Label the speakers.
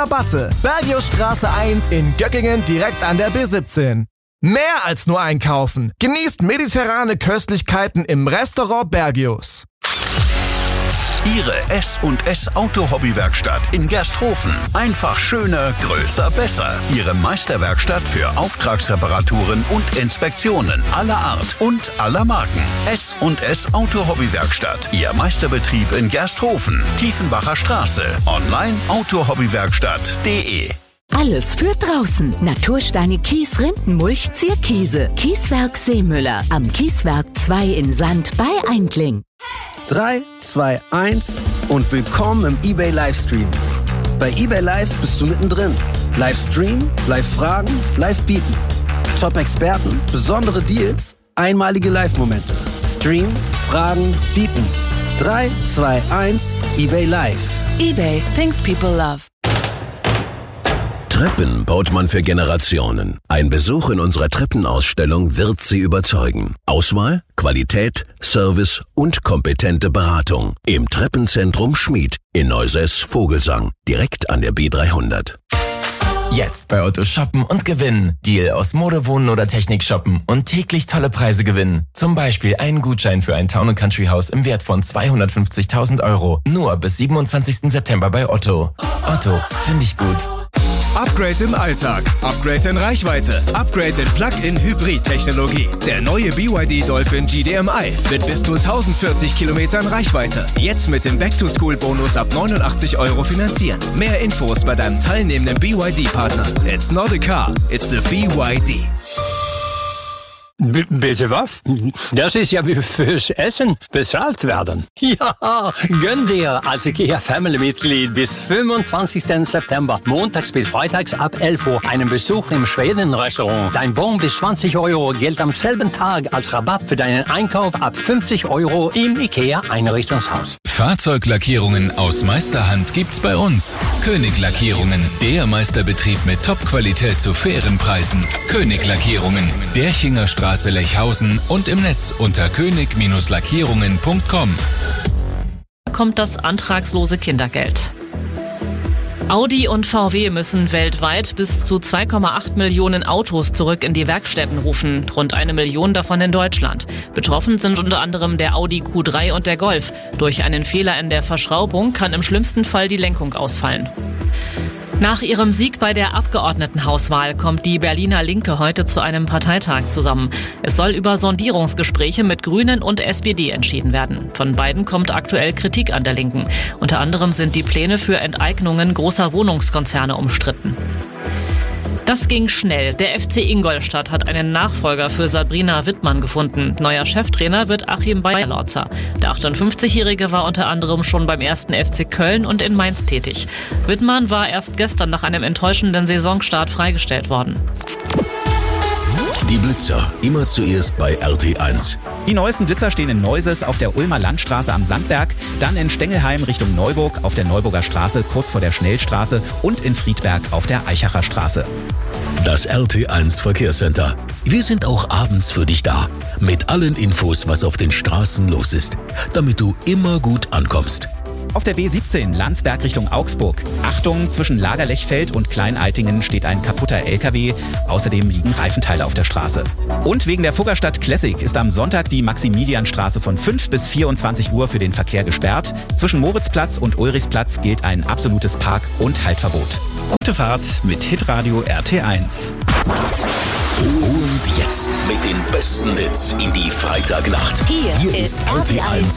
Speaker 1: Rabatte. Bergiusstraße 1 in Göckingen direkt an der B17. Mehr als nur einkaufen. Genießt mediterrane Köstlichkeiten im Restaurant Bergius.
Speaker 2: Ihre S&S Auto-Hobby-Werkstatt in Gersthofen. Einfach schöner, größer, besser. Ihre Meisterwerkstatt für Auftragsreparaturen und Inspektionen aller Art und aller Marken. S&S Auto-Hobby-Werkstatt. Ihr Meisterbetrieb in Gersthofen. Tiefenbacher Straße. Online autohobbywerkstatt.de.
Speaker 3: Alles für draußen. Natursteine, Kies, Rindenmulch, Zierkiese. Kieswerk Seemüller. Am Kieswerk 2 in Sand bei Eindling.
Speaker 4: 3, 2, 1 und willkommen im eBay Livestream. Bei eBay Live bist du mittendrin. Livestream, Live-Fragen, Live-Bieten. Top-Experten, besondere Deals, einmalige Live-Momente. Stream, Fragen, Bieten. 3, 2, 1, eBay Live.
Speaker 3: eBay, things people love.
Speaker 5: Treppen baut man für Generationen. Ein Besuch in unserer Treppenausstellung wird Sie überzeugen. Auswahl, Qualität, Service und kompetente Beratung. Im Treppenzentrum Schmied in Neusäß-Vogelsang, direkt an der B300.
Speaker 6: Jetzt bei Otto shoppen und gewinnen. Deal aus Mode, Wohnen oder Technik shoppen und täglich tolle Preise gewinnen. Zum Beispiel einen Gutschein für ein Town & Country Haus im Wert von 250.000 €. Nur bis 27. September bei Otto. Otto, finde ich gut.
Speaker 7: Upgrade im Alltag, Upgrade in Reichweite, Upgrade in Plug-in-Hybrid-Technologie. Der neue BYD Dolphin GDMI mit bis zu 1040 Kilometern Reichweite. Jetzt mit dem Back-to-School-Bonus ab 89 € finanzieren. Mehr Infos bei deinem teilnehmenden BYD-Partner. It's not a car, it's a BYD.
Speaker 8: Bitte was? Das ist ja wie fürs Essen bezahlt werden. Ja, gönn dir als IKEA-Family-Mitglied bis 25. September, montags bis freitags ab 11 Uhr, einen Besuch im Schweden-Restaurant. Dein Bon bis 20 € gilt am selben Tag als Rabatt für deinen Einkauf ab 50 € im IKEA-Einrichtungshaus.
Speaker 9: Fahrzeuglackierungen aus Meisterhand gibt's bei uns. König Lackierungen, der Meisterbetrieb mit Top-Qualität zu fairen Preisen. König Lackierungen, Derchinger Straße Lechhausen und im Netz unter könig-lackierungen.com.
Speaker 10: Kommt das antragslose Kindergeld. Audi und VW müssen weltweit bis zu 2,8 Millionen Autos zurück in die Werkstätten rufen, rund 1 Million davon in Deutschland. Betroffen sind unter anderem der Audi Q3 und der Golf. Durch einen Fehler in der Verschraubung kann im schlimmsten Fall die Lenkung ausfallen. Nach ihrem Sieg bei der Abgeordnetenhauswahl kommt die Berliner Linke heute zu einem Parteitag zusammen. Es soll über Sondierungsgespräche mit Grünen und SPD entschieden werden. Von beiden kommt aktuell Kritik an der Linken. Unter anderem sind die Pläne für Enteignungen großer Wohnungskonzerne umstritten. Das ging schnell. Der FC Ingolstadt hat einen Nachfolger für Sabrina Wittmann gefunden. Neuer Cheftrainer wird Achim Beierlorzer. Der 58-Jährige war unter anderem schon beim 1. FC Köln und in Mainz tätig. Wittmann war erst gestern nach einem enttäuschenden Saisonstart freigestellt worden.
Speaker 5: Die Blitzer, immer zuerst bei RT1.
Speaker 11: Die neuesten Blitzer stehen in Neusäß auf der Ulmer Landstraße am Sandberg, dann in Stengelheim Richtung Neuburg auf der Neuburger Straße kurz vor der Schnellstraße und in Friedberg auf der Eichacher Straße.
Speaker 5: Das RT1 Verkehrscenter. Wir sind auch abends für dich da. Mit allen Infos, was auf den Straßen los ist, damit du immer gut ankommst.
Speaker 11: Auf der B17 Landsberg Richtung Augsburg. Achtung, zwischen Lagerlechfeld und Kleinaltingen steht ein kaputter LKW. Außerdem liegen Reifenteile auf der Straße. Und wegen der Fuggerstadt Classic ist am Sonntag die Maximilianstraße von 5 bis 24 Uhr für den Verkehr gesperrt. Zwischen Moritzplatz und Ulrichsplatz gilt ein absolutes Park- und Haltverbot. Gute Fahrt mit Hitradio RT1.
Speaker 5: Und jetzt mit den besten Hits in die Freitagnacht.
Speaker 3: Hier ist RT1